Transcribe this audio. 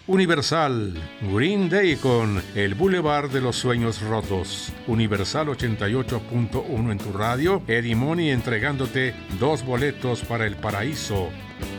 Universal, Green Day con El Boulevard de los Sueños Rotos. Universal 88.1 en tu radio. Eddie Money entregándote 2 boletos para el paraíso.